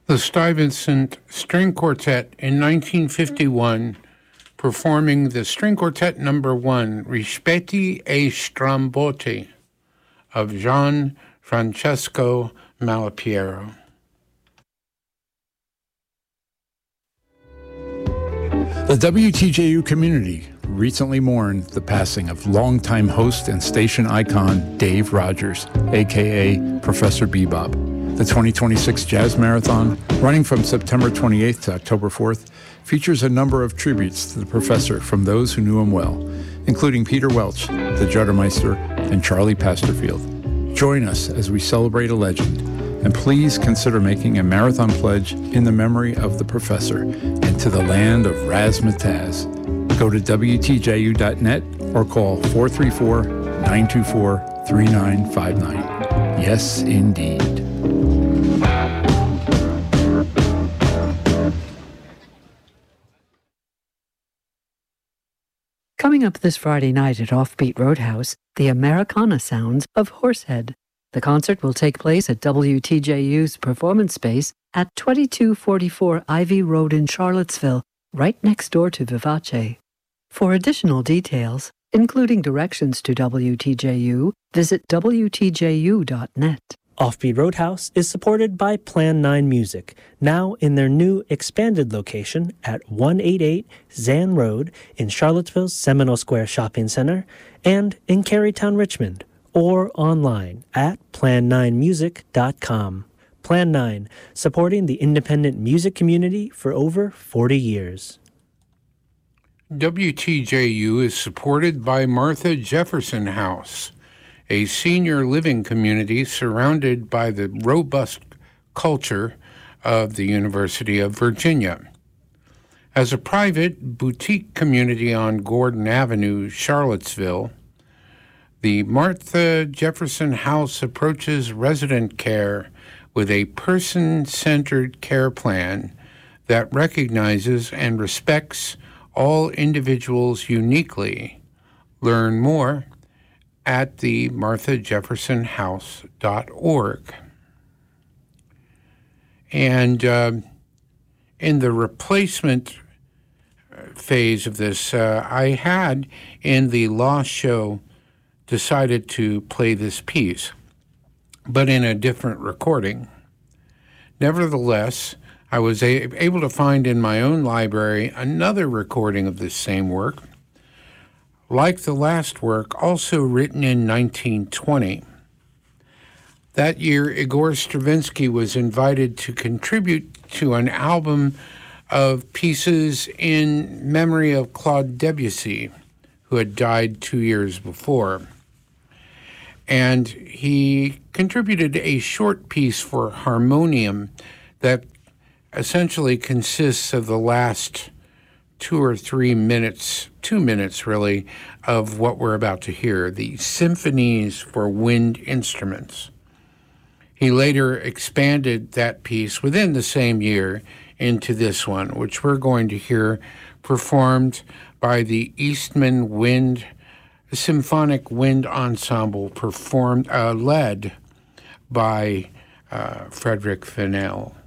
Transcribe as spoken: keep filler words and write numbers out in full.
The Stuyvesant String Quartet in nineteen fifty-one, performing the String Quartet number one, Rispetti e Strambotti, of Gian Francesco Malipiero. The W T J U community recently mourned the passing of longtime host and station icon Dave Rogers, a k a. Professor Bebop. The twenty twenty-six Jazz Marathon, running from September twenty-eighth to October fourth, features a number of tributes to the professor from those who knew him well, including Peter Welch, the Juttermeister, and Charlie Pasterfield. Join us as we celebrate a legend, and please consider making a marathon pledge in the memory of the professor and to the land of Razzmatazz. Go to W T J U dot net or call four three four, nine two four, three nine five nine. Yes, indeed. Coming up this Friday night at Offbeat Roadhouse, the Americana sounds of Horsehead. The concert will take place at W T J U's performance space at twenty-two forty-four Ivy Road in Charlottesville, right next door to Vivace. For additional details, including directions to W T J U, visit W T J U dot net. Offbeat Roadhouse is supported by Plan nine Music, now in their new expanded location at one eighty-eight Zan Road in Charlottesville's Seminole Square Shopping Center and in Carytown, Richmond, or online at plan nine music dot com. Plan nine, supporting the independent music community for over forty years. W T J U is supported by Martha Jefferson House, a senior living community surrounded by the robust culture of the University of Virginia. As a private boutique community on Gordon Avenue, Charlottesville, the Martha Jefferson House approaches resident care with a person-centered care plan that recognizes and respects all individuals uniquely. Learn more at the martha jefferson house dot org. And uh, in the replacement phase of this, uh, I had, in the Lost Show, decided to play this piece, but in a different recording. Nevertheless, I was a- able to find in my own library another recording of this same work, like the last work, also written in nineteen twenty. That year, Igor Stravinsky was invited to contribute to an album of pieces in memory of Claude Debussy, who had died two years before. And he contributed a short piece for harmonium that essentially consists of the last two or three minutes, two minutes really, of what we're about to hear, the symphonies for wind instruments. He later expanded that piece within the same year into this one, which we're going to hear performed by the Eastman Wind Symphonic Wind Ensemble, performed, uh, led by uh, Frederick Fennell.